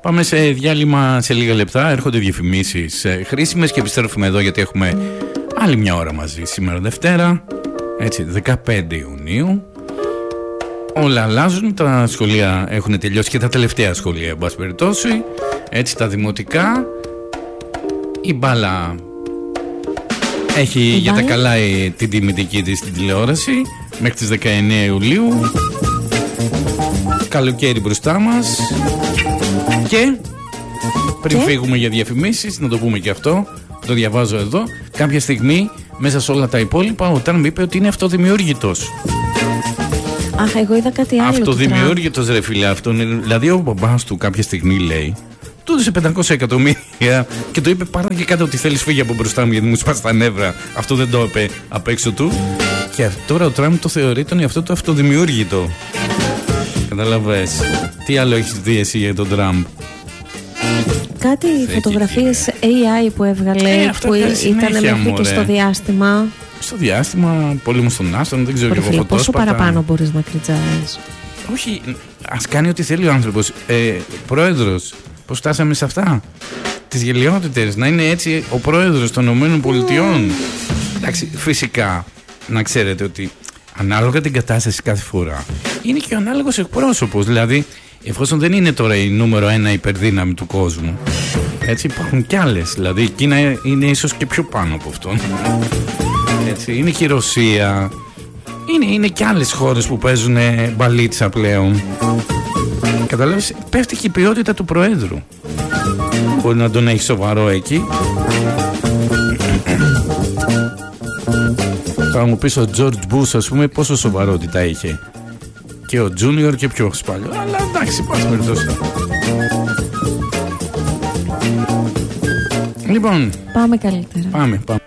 Πάμε σε διάλειμμα σε λίγα λεπτά. Έρχονται διαφημίσεις χρήσιμες και επιστρέφουμε εδώ γιατί έχουμε άλλη μια ώρα μαζί. Σήμερα Δευτέρα, έτσι, 15 Ιουνίου. Όλα αλλάζουν, τα σχολεία έχουν τελειώσει και τα τελευταία σχολεία, εν πάση περιπτώσει. Έτσι, τα δημοτικά. Η μπάλα έχει για τα καλά την τιμητική της στην τηλεόραση μέχρι τις 19 Ιουλίου. Καλοκαίρι μπροστά μας. Και πριν φύγουμε για διαφημίσεις, να το πούμε και αυτό, το διαβάζω εδώ, κάποια στιγμή μέσα σε όλα τα υπόλοιπα ο Τραμπ είπε ότι είναι αυτοδημιούργητος. Αχ, εγώ είδα κάτι άλλο. Αυτοδημιούργητος, ρε φίλε, αυτό. Δηλαδή ο μπαμπάς του κάποια στιγμή λέει, του έδωσε 500 εκατομμύρια και το είπε πάρε και κάτω ότι θέλεις φύγει από μπροστά μου γιατί μου σπάς τα νεύρα. Αυτό δεν το είπε απ' έξω του. Και τώρα ο Τραμπ το θεωρεί τον εαυτό του αυτοδημιούργητο. Καταλαβες. Τι άλλο έχεις δει εσύ για τον Τραμπ? Κάτι φωτογραφίες AI που έβγαλε που ήταν μέχρι και στο διάστημα. Στο διάστημα, πόλεμο στον άστρο, δεν ξέρω και εγώ φωτόσπατα. Πόσο παραπάνω μπορείς να κριτζάρεις? Όχι, ας κάνει ό,τι θέλει ο άνθρωπος. Πρόεδρος, πώς φτάσαμε σε αυτά? Τις γελιότητες, να είναι έτσι ο πρόεδρος των ΗΠΑ. Εντάξει, φυσικά, να ξέρετε ότι ανάλογα την κατάσταση κάθε φορά είναι και ο ανάλογος εκπρόσωπος. Δηλαδή, εφόσον δεν είναι τώρα η νούμερο 1 υπερδύναμη του κόσμου, έτσι υπάρχουν κι άλλες. Δηλαδή, η Κίνα είναι ίσως και πιο πάνω από αυτόν. Έτσι, είναι και η Ρωσία. Είναι και άλλες χώρες που παίζουν μπαλίτσα πλέον. Καταλάβεις, πέφτει και η ποιότητα του Προέδρου. Μπορεί να τον έχει σοβαρό εκεί. Θα μου πεις ο George Bush, ας πούμε, πόσο σοβαρότητα είχε. Και ο Junior και πιο σπάλιο. Αλλά εντάξει, πας περιπτώσει. Λοιπόν, πάμε καλύτερα. Πάμε.